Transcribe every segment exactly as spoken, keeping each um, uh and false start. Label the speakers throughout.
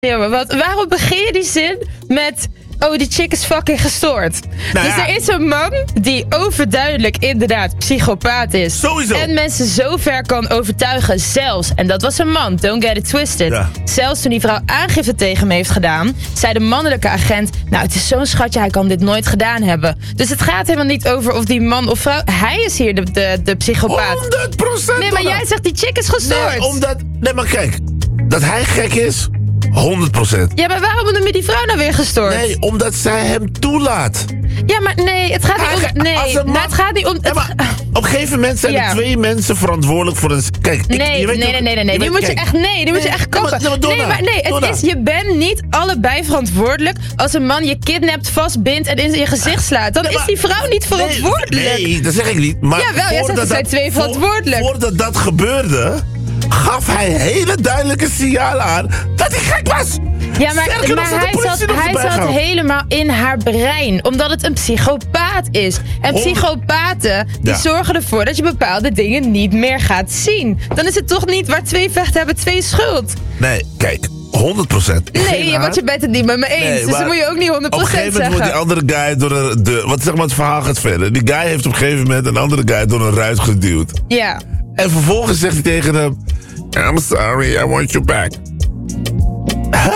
Speaker 1: Ja, maar wat, waarom begin je die zin met... Oh, die chick is fucking gestoord.
Speaker 2: Nou
Speaker 1: dus
Speaker 2: ja.
Speaker 1: er is een man die overduidelijk inderdaad psychopaat is.
Speaker 2: Sowieso.
Speaker 1: En mensen zo ver kan overtuigen. Zelfs, en dat was een man, don't get it twisted.
Speaker 2: Ja.
Speaker 1: Zelfs toen die vrouw aangifte tegen hem heeft gedaan... zei de mannelijke agent... Nou, het is zo'n schatje, hij kan dit nooit gedaan hebben. Dus het gaat helemaal niet over of die man of vrouw... Hij is hier de, de, de psychopaat.
Speaker 2: honderd procent.
Speaker 1: Nee, maar jij zegt die chick is gestoord.
Speaker 2: Nee, omdat... Nee, maar kijk. Dat hij gek is... honderd procent.
Speaker 1: Ja, maar waarom noem je die vrouw nou weer gestoord?
Speaker 2: Nee, omdat zij hem toelaat.
Speaker 1: Ja, maar nee, het gaat niet
Speaker 2: Hij-
Speaker 1: om... Nee,
Speaker 2: als een man-
Speaker 1: nou, het gaat niet om...
Speaker 2: Ja,
Speaker 1: het-
Speaker 2: maar op een gegeven moment zijn
Speaker 1: Ja.
Speaker 2: er twee mensen verantwoordelijk voor een... Kijk, ik,
Speaker 1: Nee,
Speaker 2: je weet
Speaker 1: nee,
Speaker 2: ook-
Speaker 1: nee, nee, nee, nee.
Speaker 2: je
Speaker 1: Die
Speaker 2: weet-
Speaker 1: moet je
Speaker 2: kijk.
Speaker 1: echt, nee, die moet je
Speaker 2: Nee,
Speaker 1: echt
Speaker 2: nee, maar-
Speaker 1: kappen.
Speaker 2: nee, maar Donna,
Speaker 1: nee, maar nee, het
Speaker 2: Donna.
Speaker 1: is, je bent niet allebei verantwoordelijk als een man je kidnapt, vastbindt en in je gezicht slaat. Dan
Speaker 2: Nee,
Speaker 1: is
Speaker 2: maar-
Speaker 1: die vrouw niet verantwoordelijk.
Speaker 2: Nee, nee, dat zeg ik niet. Maar
Speaker 1: Jawel, jij zegt
Speaker 2: voordat
Speaker 1: er zijn
Speaker 2: dat-
Speaker 1: twee
Speaker 2: voor-
Speaker 1: verantwoordelijk.
Speaker 2: Voordat dat gebeurde, gaf hij hele duidelijke signalen aan dat hij gek was.
Speaker 1: Ja, maar,
Speaker 2: Sterker nog,
Speaker 1: maar
Speaker 2: zat de
Speaker 1: hij,
Speaker 2: politie
Speaker 1: zat,
Speaker 2: nog
Speaker 1: hij
Speaker 2: erbij
Speaker 1: zat
Speaker 2: gehaald.
Speaker 1: helemaal in haar brein. Omdat het een psychopaat is. En
Speaker 2: Honderd-
Speaker 1: psychopaten die
Speaker 2: Ja.
Speaker 1: zorgen ervoor dat je bepaalde dingen niet meer gaat zien. Dan is het toch niet waar twee vechten hebben twee schuld.
Speaker 2: Nee, kijk, honderd procent.
Speaker 1: Nee, want je bent het niet met me eens.
Speaker 2: Nee,
Speaker 1: dus dan
Speaker 2: maar
Speaker 1: moet je ook niet honderd
Speaker 2: Op een
Speaker 1: procent
Speaker 2: gegeven moment
Speaker 1: zeggen.
Speaker 2: wordt die andere guy door een... De, wat zeg maar, het verhaal gaat verder. Die guy heeft op een gegeven moment een andere guy door een ruit geduwd.
Speaker 1: Ja.
Speaker 2: En vervolgens zegt hij tegen hem... I'm sorry, I want you back. Huh?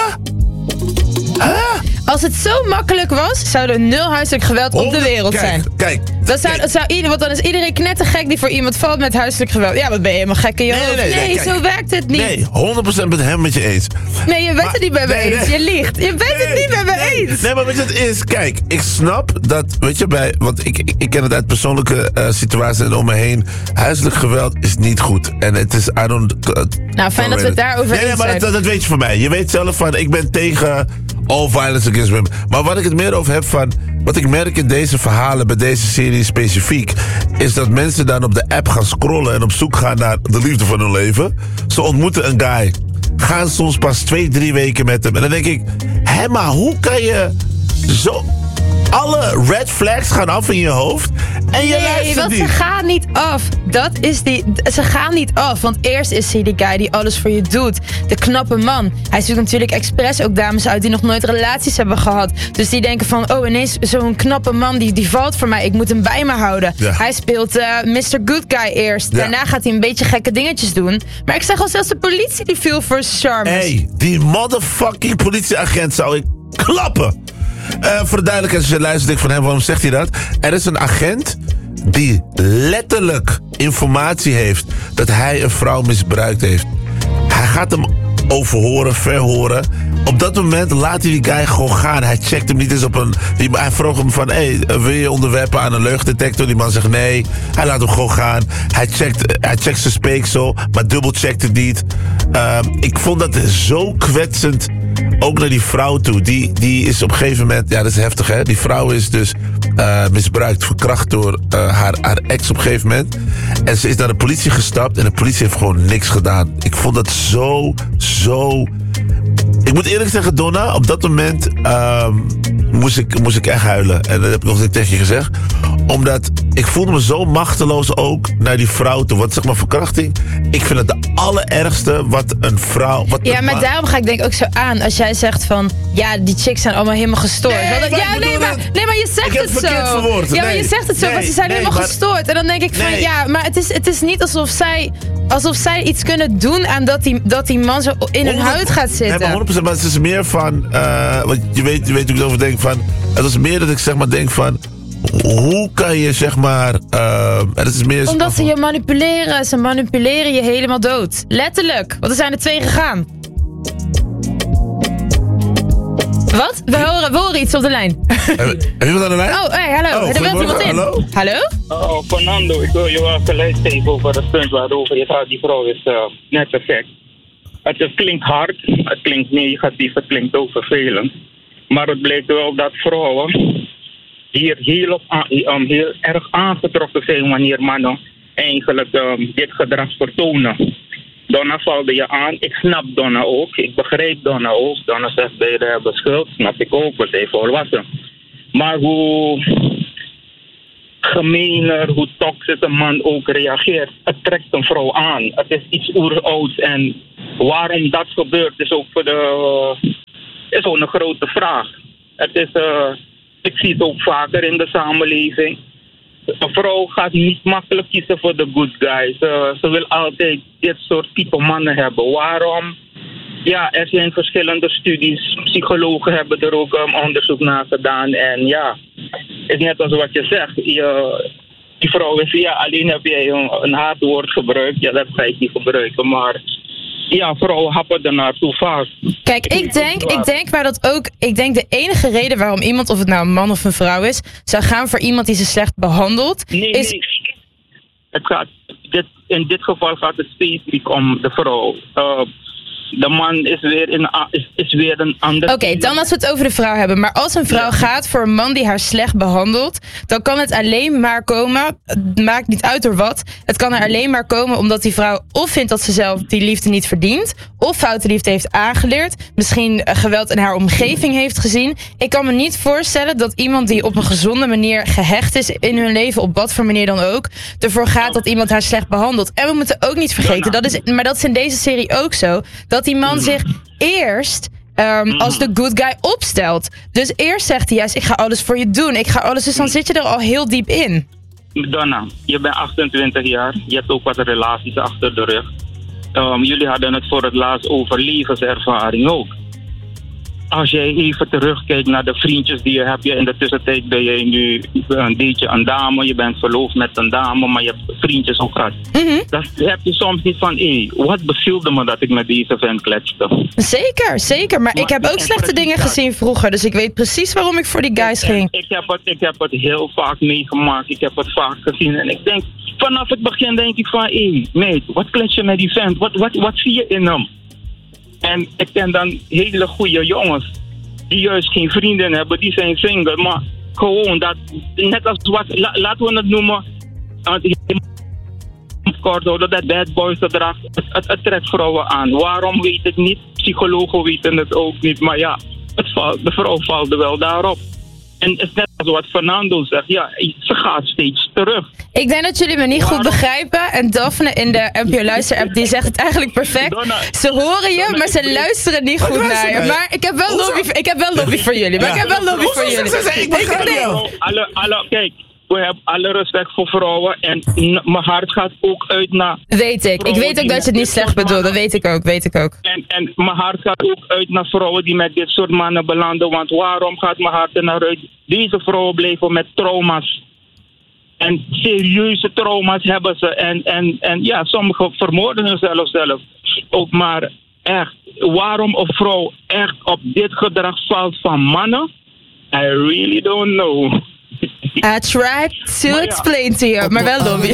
Speaker 2: Huh?
Speaker 1: Als het zo makkelijk was, zou er nul huiselijk geweld op de
Speaker 2: Honderd-
Speaker 1: wereld
Speaker 2: kijk,
Speaker 1: zijn.
Speaker 2: Kijk,
Speaker 1: Dat zou,
Speaker 2: kijk.
Speaker 1: dat zou ieder, want dan is iedereen knettergek die voor iemand valt met huiselijk geweld. Ja, wat ben je helemaal gek in je
Speaker 2: Nee,
Speaker 1: hoofd?
Speaker 2: nee, nee, kijk.
Speaker 1: zo werkt het niet.
Speaker 2: Nee, honderd procent met hem met je eens.
Speaker 1: Nee, je bent
Speaker 2: Maar-
Speaker 1: het niet met me
Speaker 2: nee,
Speaker 1: eens.
Speaker 2: nee.
Speaker 1: Je liegt. Je bent het
Speaker 2: Nee,
Speaker 1: niet met me
Speaker 2: nee.
Speaker 1: eens.
Speaker 2: Nee, maar weet je wat het is? Kijk, ik snap dat, weet je, bij, want ik, ik, ik ken het uit persoonlijke uh, situaties en om me heen. Huiselijk geweld is niet goed. En het is, I don't... Uh,
Speaker 1: Nou, fijn dat we het daarover
Speaker 2: nee, nee,
Speaker 1: eens
Speaker 2: maar
Speaker 1: zijn.
Speaker 2: dat, dat weet je van mij. Je weet zelf van, ik ben tegen all violence against women. Maar wat ik het meer over heb van, wat ik merk in deze verhalen, bij deze serie specifiek, is dat mensen dan op de app gaan scrollen en op zoek gaan naar de liefde van hun leven. Ze ontmoeten een guy. Gaan soms pas twee, drie weken met hem. En dan denk ik, hé, maar hoe kan je zo... Alle red flags gaan af in je hoofd en je
Speaker 1: Nee,
Speaker 2: luistert
Speaker 1: want
Speaker 2: niet.
Speaker 1: ze gaan niet af. Dat is die... Ze gaan niet af. Want eerst is hij die guy die alles voor je doet. De knappe man. Hij zoekt natuurlijk expres ook dames uit die nog nooit relaties hebben gehad. Dus die denken van, oh, ineens zo'n knappe man die, die valt voor mij. Ik moet hem bij me houden.
Speaker 2: Ja.
Speaker 1: Hij speelt uh, mister Good Guy eerst.
Speaker 2: Ja.
Speaker 1: Daarna gaat hij een beetje gekke dingetjes doen. Maar ik zeg al, zelfs de politie die viel voor zijn charmes.
Speaker 2: Hey, die motherfucking politieagent zou ik klappen. Uh, voor de duidelijkheid, als je luistert, denk ik van hem, waarom zegt hij dat? Er is een agent die letterlijk informatie heeft dat hij een vrouw misbruikt heeft. Hij gaat hem overhoren, verhoren. Op dat moment laat hij die guy gewoon gaan. Hij checkt hem niet eens op een... Die, hij vroeg hem van, hey, wil je onderwerpen aan een leugendetector? Die man zegt nee. Hij laat hem gewoon gaan. Hij checkt, hij checkt zijn speeksel, maar dubbelcheckt het niet. Uh, ik vond dat zo kwetsend. Ook naar die vrouw toe. Die, die is op een gegeven moment... Ja, dat is heftig, hè? Die vrouw is dus uh, misbruikt, verkracht door uh, haar, haar ex op een gegeven moment. En ze is naar de politie gestapt en de politie heeft gewoon niks gedaan. Ik vond dat zo, zo... Ik moet eerlijk zeggen, Donna, op dat moment um, moest, ik, moest ik echt huilen. En dat heb ik nog niet tegen je gezegd. Omdat ik voelde me zo machteloos ook naar die vrouw toe. Want zeg maar, verkrachting, ik vind het de allerergste wat een vrouw... Wat
Speaker 1: Ja,
Speaker 2: een
Speaker 1: maar
Speaker 2: man-
Speaker 1: daarom ga ik denk ook zo aan. Als jij zegt van, ja, die chicks zijn allemaal helemaal gestoord.
Speaker 2: Nee,
Speaker 1: Want dat-
Speaker 2: maar ik
Speaker 1: ja, nee,
Speaker 2: bedoel
Speaker 1: maar,
Speaker 2: dat-
Speaker 1: nee, maar je zegt
Speaker 2: Ik heb
Speaker 1: het
Speaker 2: het verkeerd
Speaker 1: zo.
Speaker 2: verwoord.
Speaker 1: Ja, maar
Speaker 2: Nee,
Speaker 1: je zegt het zo,
Speaker 2: nee,
Speaker 1: want ze zijn
Speaker 2: nee,
Speaker 1: helemaal
Speaker 2: maar-
Speaker 1: gestoord. En dan denk ik van,
Speaker 2: Nee.
Speaker 1: ja, maar het is, het is niet alsof zij, alsof zij iets kunnen doen aan dat die, dat die man zo in hun huid gaat
Speaker 2: Nee,
Speaker 1: zitten.
Speaker 2: maar honderd procent, maar het is meer van... Uh, want je weet, je weet hoe ik erover denk van... Het is meer dat ik zeg maar denk van... Hoe kan je zeg maar... Uh, het is meer
Speaker 1: Omdat ze
Speaker 2: van,
Speaker 1: je manipuleren. Ze manipuleren je helemaal dood. Letterlijk. Want er zijn er twee gegaan. Wat? We horen, we horen iets op de lijn.
Speaker 2: Heb heb je wat aan de lijn?
Speaker 1: Oh, hey, hallo.
Speaker 2: Oh,
Speaker 1: er wilt iemand in.
Speaker 2: hallo?
Speaker 1: Hallo?
Speaker 3: Oh, Fernando, ik wil je wel gelijk geven over het punt waarover je gaat. Die vrouw is uh, net perfect. Het, het klinkt hard, het klinkt negatief, het klinkt ook vervelend. Maar het blijkt wel dat vrouwen hier heel, op, um, heel erg aangetrokken zijn wanneer mannen eigenlijk um, dit gedrag vertonen. Donna valde je aan. Ik snap Donna ook. Ik begrijp Donna ook. Donna zegt beide hebben schuld. Snap ik ook. We zijn volwassen. Maar hoe... gemener, hoe toxisch een man ook reageert. Het trekt een vrouw aan. Het is iets oerouds. En waarom dat gebeurt is ook voor de, is ook een grote vraag. Het is, uh, ik zie het ook vaker in de samenleving. Een vrouw gaat niet makkelijk kiezen voor de good guys. Uh, ze wil altijd dit soort type mannen hebben. Waarom? Ja, er zijn verschillende studies. Psychologen hebben er ook um, onderzoek naar gedaan. En ja, het is net als wat je zegt. Je, die vrouw is, ja, alleen heb jij een, een hard woord gebruikt. Ja, dat ga ik niet gebruiken. Maar ja, vrouwen happen er naartoe vaak.
Speaker 1: Kijk, ik denk, ik denk waar dat ook. Ik denk de enige reden waarom iemand, of het nou een man of een vrouw is, zou gaan voor iemand die ze slecht behandelt.
Speaker 3: Nee,
Speaker 1: is...
Speaker 3: nee. Het gaat, dit, in dit geval gaat het specifiek om de vrouw. Uh, De man is weer, in, is, is weer een ander...
Speaker 1: Oké, okay, dan als we het over de vrouw hebben. Maar als een vrouw ja. gaat voor een man die haar slecht behandelt, dan kan het alleen maar komen, het maakt niet uit door wat, het kan er alleen maar komen omdat die vrouw of vindt dat ze zelf die liefde niet verdient, of foute liefde heeft aangeleerd, misschien geweld in haar omgeving heeft gezien. Ik kan me niet voorstellen dat iemand die op een gezonde manier gehecht is in hun leven, op wat voor manier dan ook, ervoor gaat dat iemand haar slecht behandelt. En we moeten ook niet vergeten, dat is, maar dat is in deze serie ook zo, dat die man zich eerst um, als de good guy opstelt. Dus eerst zegt hij juist, ik ga alles voor je doen. Ik ga alles, dus dan zit je er al heel diep in.
Speaker 3: Donna, je bent achtentwintig jaar. Je hebt ook wat relaties achter de rug. Um, jullie hadden het voor het laatst over levenservaring ook. Als jij even terugkijkt naar de vriendjes die je hebt. Je in de tussentijd ben je nu een beetje een dame. Je bent verloofd met een dame, maar je hebt vriendjes ook gehad.
Speaker 1: Mm-hmm.
Speaker 3: Dan heb je soms niet van, hé, hey, wat bevielde me dat ik met deze vent kletste.
Speaker 1: Zeker, zeker. Maar, maar ik heb ook slechte dingen dat. gezien vroeger. Dus ik weet precies waarom ik voor die guys
Speaker 3: ik,
Speaker 1: ging.
Speaker 3: Ik heb, het, ik heb het heel vaak meegemaakt. Ik heb het vaak gezien. En ik denk, vanaf het begin denk ik van, hé, hey, meid, wat klets je met die vent? Wat, wat, wat zie je in hem? En ik ken dan hele goede jongens die juist geen vrienden hebben, die zijn single, maar gewoon dat, net als wat, la, laten we het noemen, kort dat bad boys gedrag, het, het, het trekt vrouwen aan. Waarom weet ik niet, psychologen weten het ook niet, maar ja, het val, de vrouw valt er wel daarop. En het is net als wat Fernando zegt, ja, ze gaat steeds terug.
Speaker 1: Ik denk dat jullie me niet Waarom? goed begrijpen. En Daphne in de N P O Luister-app, die zegt het eigenlijk perfect. Donna, ze horen je, Donna, maar ze luisteren niet goed naar je. Maar ik heb wel lobby, ik heb wel lobby voor jullie. Maar ja. ik heb wel lobby voor jullie.
Speaker 2: Ik begrijp jou.
Speaker 3: Alle, alle, kijk. We hebben alle respect voor vrouwen en n- mijn hart gaat ook uit naar...
Speaker 1: Weet ik. Ik weet ook dat je het niet slecht bedoelt. Dat weet ik ook. Weet ik ook.
Speaker 3: En, en mijn hart gaat ook uit naar vrouwen die met dit soort mannen belanden. Want waarom gaat mijn hart er naar uit? Deze vrouwen blijven met trauma's. En serieuze trauma's hebben ze. En, en, en ja, sommigen vermoorden zichzelf zelf. Ook maar echt, waarom een vrouw echt op dit gedrag valt van mannen? I really don't know.
Speaker 1: I tried to ja. explain to you, maar wel lobby.